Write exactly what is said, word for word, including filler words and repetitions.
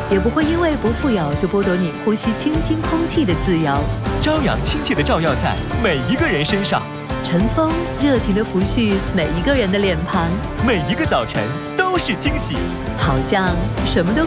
也不会因为不富有就剥夺你呼吸清新空气的自由。 朝阳亲切的照耀在每一个人身上， 晨风热情地拂去每一个人的脸庞， 每一个早晨都是惊喜， 好像什么都